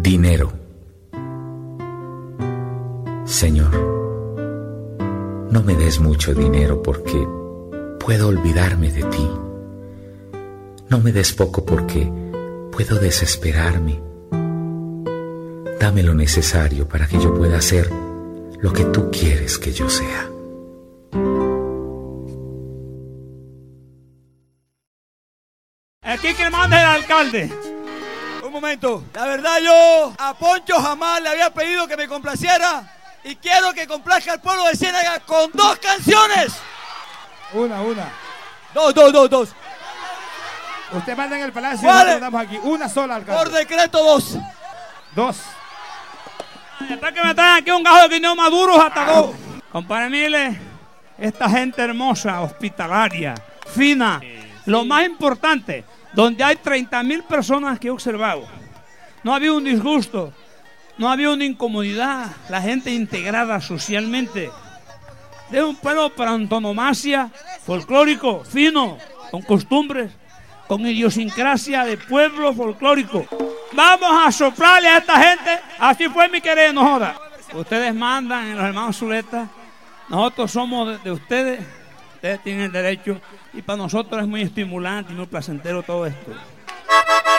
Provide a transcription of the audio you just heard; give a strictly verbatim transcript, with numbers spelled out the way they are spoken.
Dinero. Señor, no me des mucho dinero porque puedo olvidarme de ti. No me des poco porque puedo desesperarme. Dame lo necesario para que yo pueda hacer lo que tú quieres que yo sea. Aquí que manda el alcalde. Un momento. La verdad, yo a Poncho jamás le había pedido que me complaciera y quiero que complazca al pueblo de Ciénaga con dos canciones. Una, una. Dos, dos, dos, dos. Usted manda en el palacio ¿Cuál? y nosotros aquí. Una sola, alcalde. Por decreto, dos. Dos. Después que me traen aquí un gajo de guineo maduros hasta dos. Compadre Mile, esta gente hermosa, hospitalaria, fina, lo más importante, donde hay treinta mil personas que he observado. No había un disgusto, no había una incomodidad, la gente integrada socialmente. De un pueblo por antonomasia, folclórico, fino, con costumbres, con idiosincrasia de pueblo folclórico. Vamos a soplarle a esta gente, así fue mi querer, no joda. Ustedes mandan en los hermanos Zuleta, nosotros somos de, de ustedes, ustedes tienen el derecho, y para nosotros es muy estimulante y muy placentero todo esto.